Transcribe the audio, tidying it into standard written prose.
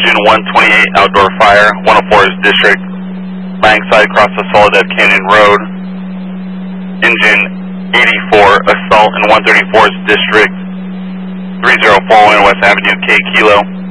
Engine 128 outdoor fire, 104 is district. Langside across the Soledad Canyon Road. Engine 84 assault and 134 is district. 30 following West Avenue K Kilo.